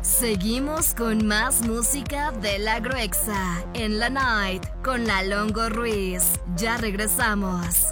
Seguimos con más música de la Gruexa en la Night con la Longo Ruiz. Ya regresamos.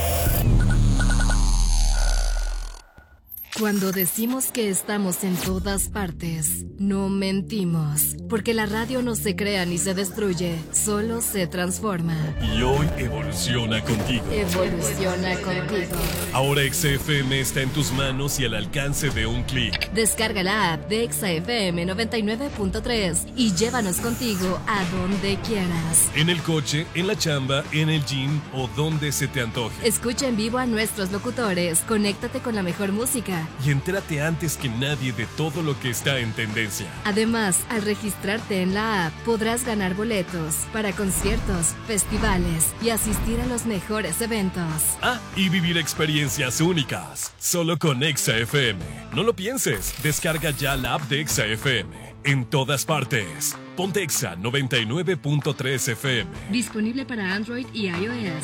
Cuando decimos que estamos en todas partes, no mentimos, porque la radio no se crea ni se destruye, solo se transforma. Y hoy evoluciona contigo. Evoluciona contigo. Ahora XFM está en tus manos y al alcance de un clic. Descarga la app de XFM 99.3 y llévanos contigo a donde quieras. En el coche, en la chamba, en el gym o donde se te antoje. Escucha en vivo a nuestros locutores, conéctate con la mejor música. Y entérate antes que nadie de todo lo que está en tendencia. Además, al registrarte en la app, podrás ganar boletos para conciertos, festivales y asistir a los mejores eventos. Ah, y vivir experiencias únicas, solo con XFM. No lo pienses, descarga ya la app de XFM. En todas partes. Ponte Exa 99.3 FM. Disponible para Android y iOS.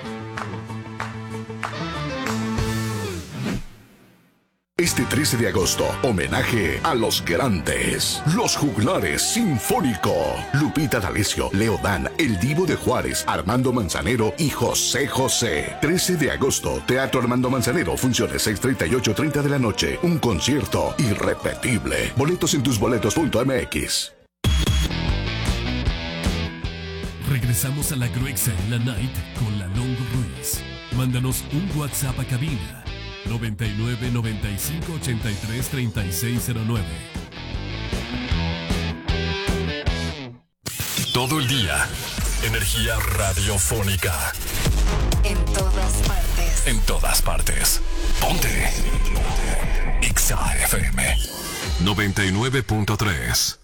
Este 13 de agosto, homenaje a los grandes, los juglares sinfónico. Lupita D'Alessio, Leo Dan, El Divo de Juárez, Armando Manzanero y José José. 13 de agosto, Teatro Armando Manzanero, funciones 6:30 y 8:30 de la noche. Un concierto irrepetible. Boletos en tusboletos.mx. Regresamos a la Gruexa en la Night con la Longo Ruiz. Mándanos un WhatsApp a cabina 99 95 83 3609. Todo el día, energía radiofónica. En todas partes. En todas partes. Ponte. XFM 99.3.